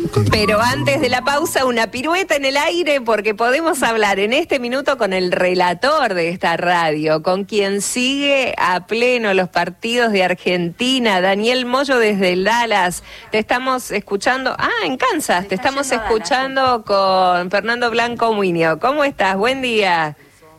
Pero antes de la pausa, una pirueta en el aire, porque podemos hablar en este minuto con el relator de esta radio, con quien sigue a pleno los partidos de Argentina, Daniel Moyo desde el Dallas. Te estamos escuchando, en Kansas, te estamos escuchando con Fernando Blanco Muñoz. ¿Cómo estás? Buen día.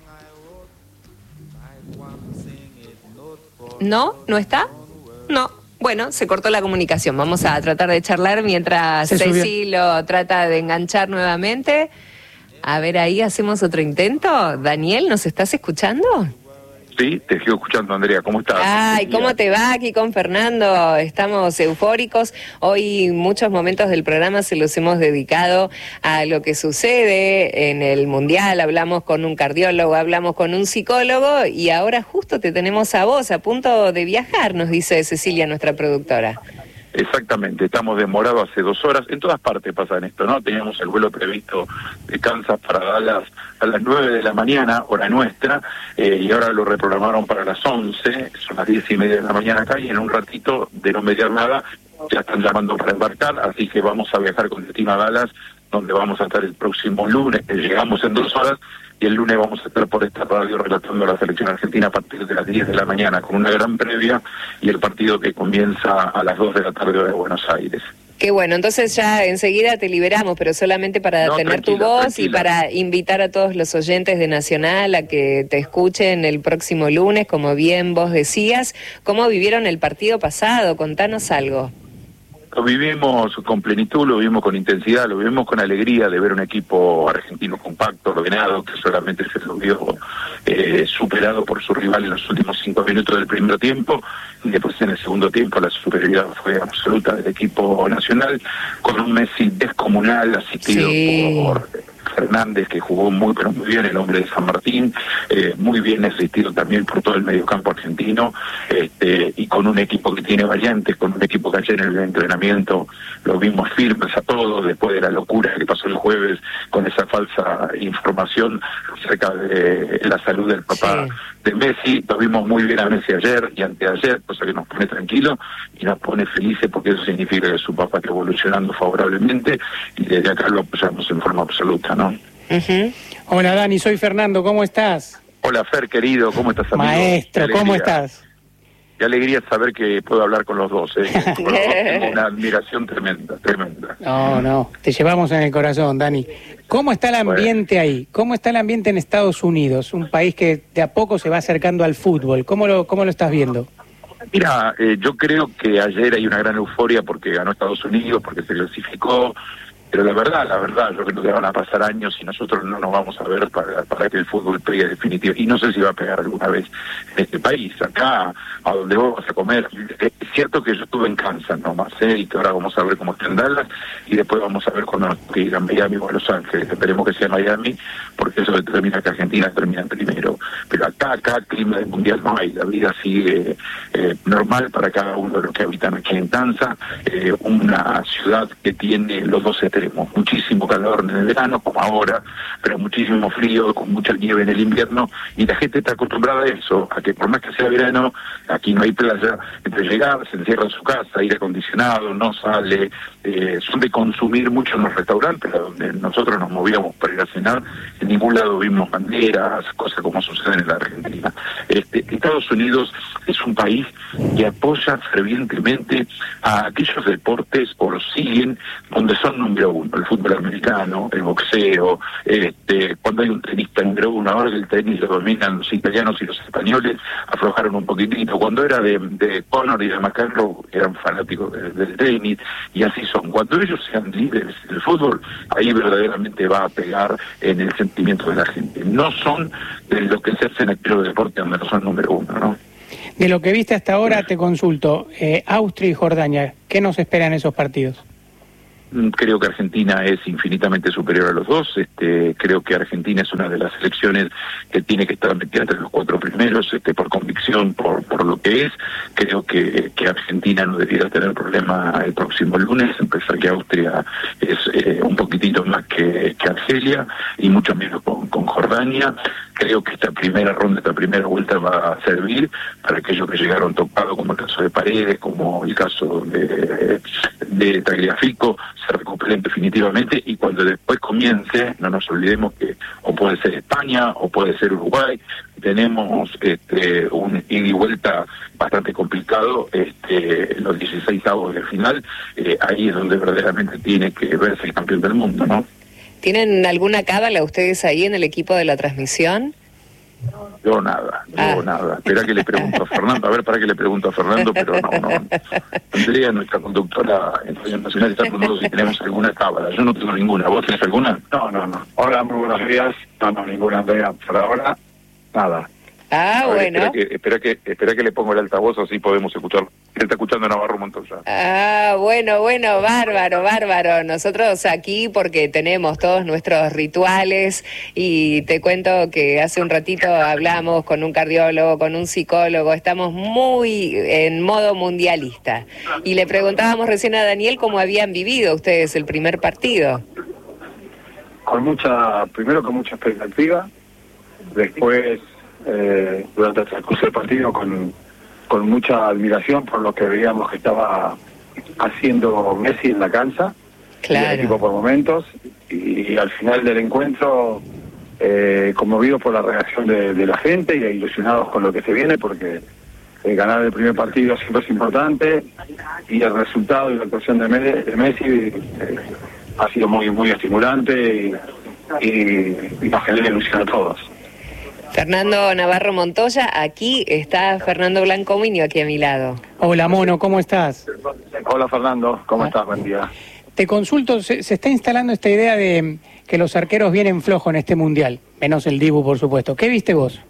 ¿No? ¿No está? No. Bueno, se cortó la comunicación. Vamos a tratar de charlar mientras Ceci lo trata de enganchar nuevamente. A ver, ahí hacemos otro intento. Daniel, ¿nos estás escuchando? Sí, te sigo escuchando, Andrea. ¿Cómo estás? Ay, ¿cómo te va aquí con Fernando? Estamos eufóricos. Hoy muchos momentos del programa se los hemos dedicado a lo que sucede en el Mundial. Hablamos con un cardiólogo, hablamos con un psicólogo y ahora justo te tenemos a vos a punto de viajar, nos dice Cecilia, nuestra productora. Exactamente, estamos demorados hace 2 horas. En todas partes pasa esto, ¿no? Teníamos el vuelo previsto de Kansas para Dallas a las 9 de la mañana, hora nuestra, y ahora lo reprogramaron para las 11, son las 10:30 de la mañana acá, y en un ratito, de no mediar nada, ya están llamando para embarcar, así que vamos a viajar con destino a Dallas, donde vamos a estar el próximo lunes, llegamos en 2 horas, y el lunes vamos a estar por esta radio relatando la selección argentina a partir de las 10 de la mañana, con una gran previa, y el partido que comienza a las 2 de la tarde de Buenos Aires. Qué bueno, entonces ya enseguida te liberamos, pero solamente para tener tu voz y para invitar a todos los oyentes de Nacional a que te escuchen el próximo lunes, como bien vos decías. ¿Cómo vivieron el partido pasado? Contanos algo. Lo vivimos con plenitud, lo vivimos con intensidad, lo vivimos con alegría de ver un equipo argentino compacto, ordenado, que solamente se lo vio superado por su rival en los últimos 5 minutos del primer tiempo, y después en el segundo tiempo la superioridad fue absoluta del equipo nacional, con un Messi descomunal, asistido por Fernández, que jugó muy pero muy bien, el hombre de San Martín, muy bien asistido también por todo el mediocampo argentino, y con un equipo que tiene variantes, con un equipo que ayer en el entrenamiento lo vimos firmes a todos, después de la locura que pasó el jueves con esa falsa información acerca de la salud del papá de Messi. Lo vimos muy bien a Messi ayer y anteayer, cosa que nos pone tranquilos y nos pone felices, porque eso significa que su papá está evolucionando favorablemente, y desde acá lo apoyamos en forma absoluta, ¿no? Hola Dani, soy Fernando, ¿cómo estás? Hola Fer, querido, ¿cómo estás, amigo? Maestro, ¿cómo estás? Qué alegría saber que puedo hablar con los dos, Con los dos tengo una admiración tremenda. No, te llevamos en el corazón, Dani. ¿Cómo está el ambiente ahí? ¿Cómo está el ambiente en Estados Unidos? Un país que de a poco se va acercando al fútbol. ¿Cómo lo estás viendo? Mira, yo creo que ayer hay una gran euforia porque ganó Estados Unidos, porque se clasificó. Pero la verdad, yo creo que van a pasar años y nosotros no nos vamos a ver para que el fútbol pegue definitivo. Y no sé si va a pegar alguna vez en este país, acá, a donde vos vas a comer. Es cierto que yo estuve en Kansas nomás, y que ahora vamos a ver cómo está en Dallas, y después vamos a ver cuando nos toque ir a Miami o a Los Ángeles. Esperemos que sea Miami, porque eso determina que Argentina termina primero. Pero acá clima de mundial no hay, la vida sigue normal para cada uno de los que habitan aquí en Kansas, una ciudad que tiene los dos extremos, muchísimo calor en el verano, como ahora, pero muchísimo frío, con mucha nieve en el invierno, y la gente está acostumbrada a eso, a que por más que sea verano, aquí no hay playa, entonces llegar, se encierra en su casa, aire acondicionado, no sale, son de consumir mucho en los restaurantes, donde nosotros nos movíamos para ir a cenar, en ningún lado vimos banderas, cosas como suceden en la Argentina. Estados Unidos es un país que apoya fervientemente a aquellos deportes, o los siguen, donde son número uno, el fútbol americano, el boxeo, cuando hay un tenista número uno. Ahora que el tenis lo dominan los italianos y los españoles, aflojaron un poquitito. Cuando era de Conor y de McEnroe, eran fanáticos del tenis, y así son. Cuando ellos sean libres del fútbol, ahí verdaderamente va a pegar en el sentimiento de la gente. No son de lo que se hace en aquellos deportes donde no son número uno, ¿no? De lo que viste hasta ahora, te consulto, Austria y Jordania, ¿qué nos espera en esos partidos? Creo que Argentina es infinitamente superior a los dos. Creo que Argentina es una de las selecciones que tiene que estar metida entre los 4 primeros, por convicción, por lo que es. Creo que Argentina no debiera tener problema el próximo lunes, empezar que Austria es un poquitito más que Argelia, y mucho menos con Jordania. Creo que esta primera ronda, esta primera vuelta va a servir para aquellos que llegaron tocados, como el caso de Paredes, como el caso de Tagliafico, se recuperen salen definitivamente, y cuando después comience, no nos olvidemos que o puede ser España o puede ser Uruguay, tenemos un ida y vuelta bastante complicado, los 16avos de final, ahí es donde verdaderamente tiene que verse el campeón del mundo, ¿no? ¿Tienen alguna cábala ustedes ahí en el equipo de la transmisión? Yo nada. Espera que le pregunto a Fernando, pero no. Andrea, nuestra conductora en Radio Nacional, está preguntando si tenemos alguna cábala. Yo no tengo ninguna. ¿Vos tenés alguna? No. Hola, muy buenos días. No, ninguna, Andrea. Por ahora, nada. Bueno. Espera que le pongo el altavoz, así podemos escucharlo. Él está escuchando a Navarro Montoya. Bueno, bárbaro. Nosotros aquí, porque tenemos todos nuestros rituales, y te cuento que hace un ratito hablamos con un cardiólogo, con un psicólogo, estamos muy en modo mundialista. Y le preguntábamos recién a Daniel cómo habían vivido ustedes el primer partido. Primero con mucha expectativa, después durante el transcurso del partido con mucha admiración por lo que veíamos que estaba haciendo Messi en la cancha, claro, el equipo por momentos, y al final del encuentro conmovido por la reacción de la gente y ilusionados con lo que se viene, porque ganar el primer partido siempre es importante, y el resultado y la actuación de Messi ha sido muy, muy estimulante y nos genera ilusión a todos. Fernando Navarro Montoya, aquí está Fernando Blancominio, aquí a mi lado. Hola, Mono, ¿cómo estás? Hola, Fernando, ¿cómo estás? Buen día. Te consulto, se está instalando esta idea de que los arqueros vienen flojos en este Mundial, menos el Dibu, por supuesto. ¿Qué viste vos?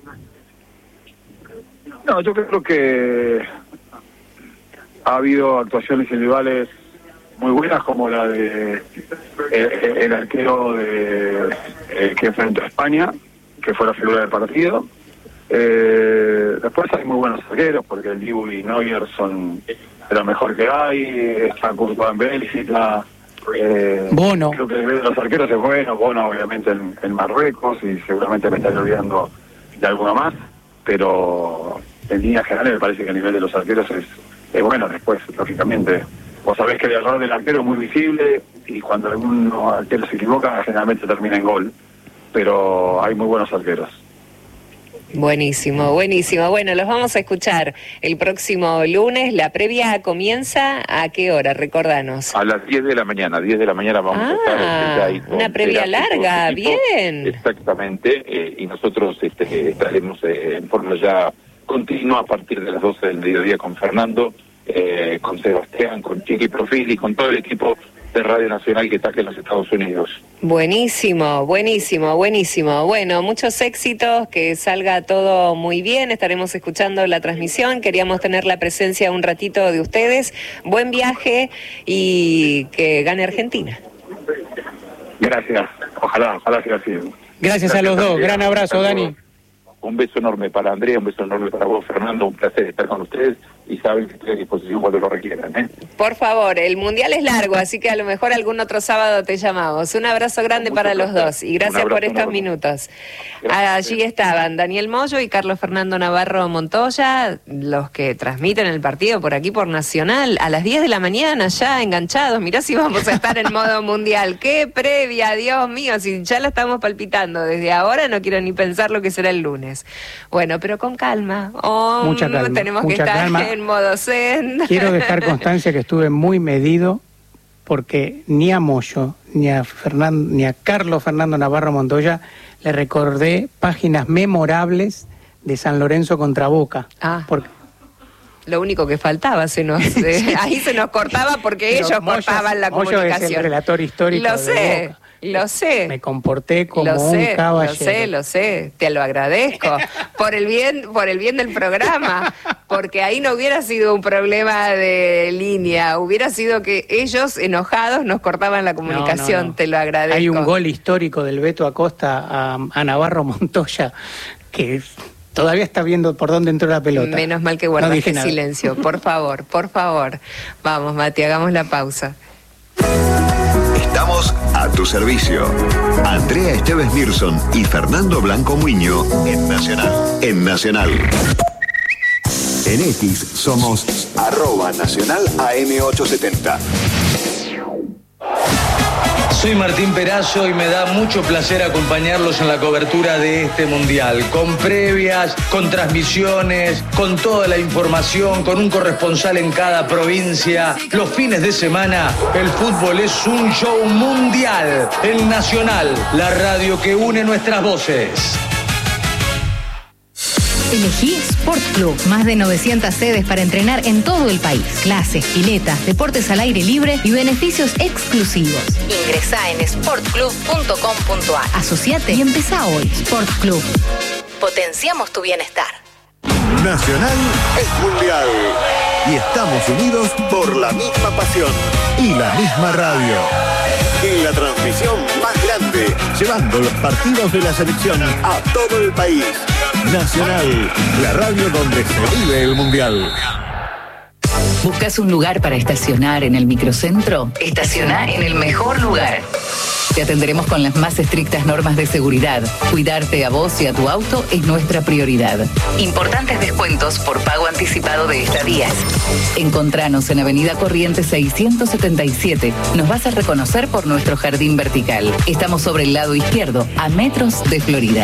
No, yo creo que ha habido actuaciones individuales muy buenas, como la de el arquero que enfrentó a España, que fue la figura del partido. Después hay muy buenos arqueros, porque el Dibu y Neuer son de lo mejor que hay. Está Courtois en Bélgica. Bono. Creo que el nivel de los arqueros es bueno. Bono, obviamente, en Marruecos, y seguramente me estaré olvidando de alguno más. Pero en líneas generales me parece que el nivel de los arqueros es bueno. Después, lógicamente, vos sabés que el error del arquero es muy visible, y cuando algunos arqueros se equivocan, generalmente termina en gol. Pero hay muy buenos arqueros. Buenísimo. Bueno, los vamos a escuchar el próximo lunes. La previa comienza ¿a qué hora? Recordanos. A las 10 de la mañana. 10 de la mañana vamos a estar ahí con una previa larga, bien. Exactamente, y nosotros estaremos en forma ya continua a partir de las 12 del mediodía con Fernando, con Sebastián, con Chiqui Profil y con todo el equipo de Radio Nacional que está aquí en los Estados Unidos. Buenísimo. Bueno, muchos éxitos, que salga todo muy bien. Estaremos escuchando la transmisión. Queríamos tener la presencia un ratito de ustedes. Buen viaje y que gane Argentina. Gracias. Ojalá sea así. Gracias a los dos. Gran abrazo, Dani. Un beso enorme para Andrea, un beso enorme para vos, Fernando. Un placer estar con ustedes, y saben que estoy a disposición cuando lo requieran, ¿eh? Por favor, el Mundial es largo, así que a lo mejor algún otro sábado te llamamos. Un abrazo grande para los dos, y gracias por estos minutos. Allí estaban Daniel Moyo y Carlos Fernando Navarro Montoya, los que transmiten el partido por aquí por Nacional, a las 10 de la mañana ya enganchados. Mirá si vamos a estar en modo Mundial. ¡Qué previa, Dios mío! Si ya lo estamos palpitando desde ahora, no quiero ni pensar lo que será el lunes. Bueno, pero con calma. Mucha calma. Tenemos que estar en modo zen. Quiero dejar constancia que estuve muy medido, porque ni a Moyo, ni a Carlos Fernando Navarro Montoya le recordé páginas memorables de San Lorenzo contra Boca. Porque lo único que faltaba, ahí se nos cortaba, porque ellos cortaban la comunicación. Es el relator histórico de Boca. Lo sé. Me comporté como un caballero. Lo sé. Te lo agradezco. Por el bien del programa. Porque ahí no hubiera sido un problema de línea. Hubiera sido que ellos, enojados, nos cortaban la comunicación. No. Te lo agradezco. Hay un gol histórico del Beto Acosta a Navarro Montoya, que todavía está viendo por dónde entró la pelota. Menos mal que guardaste silencio. Por favor. Vamos, Mati, hagamos la pausa. Estamos a tu servicio. Andrea Esteves Nilsson y Fernando Blancominio en Nacional. En X somos @Nacional AM870. Soy Martín Perazo y me da mucho placer acompañarlos en la cobertura de este mundial, con previas, con transmisiones, con toda la información, con un corresponsal en cada provincia. Los fines de semana, el fútbol es un show mundial en Nacional, la radio que une nuestras voces. Elegí Sport Club. Más de 900 sedes para entrenar en todo el país. Clases, piletas, deportes al aire libre y beneficios exclusivos. Ingresá en sportclub.com.ar. Asociate y empezá hoy. Sport Club. Potenciamos tu bienestar. Nacional es mundial. Y estamos unidos por la misma pasión y la misma radio. En la transmisión más grande, llevando los partidos de la selección a todo el país. Nacional, la radio donde se vive el mundial. ¿Buscas un lugar para estacionar en el microcentro? Estaciona en el mejor lugar. Te atenderemos con las más estrictas normas de seguridad. Cuidarte a vos y a tu auto es nuestra prioridad. Importantes descuentos por pago anticipado de estadías. Encontranos en Avenida Corrientes 677. Nos vas a reconocer por nuestro jardín vertical. Estamos sobre el lado izquierdo, a metros de Florida.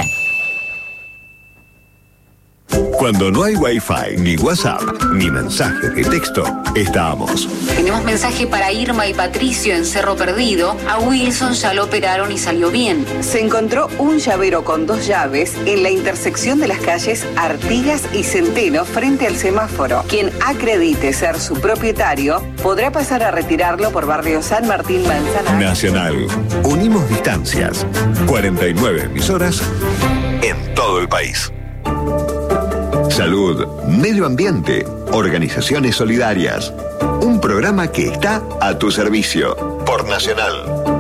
Cuando no hay Wi-Fi, ni WhatsApp, ni mensaje de texto, estamos. Tenemos mensaje para Irma y Patricio en Cerro Perdido. A Wilson ya lo operaron y salió bien. Se encontró un llavero con 2 llaves en la intersección de las calles Artigas y Centeno frente al semáforo. Quien acredite ser su propietario podrá pasar a retirarlo por barrio San Martín Manzanares. Nacional. Unimos distancias. 49 emisoras en todo el país. Salud, medio ambiente, organizaciones solidarias. Un programa que está a tu servicio por Nacional.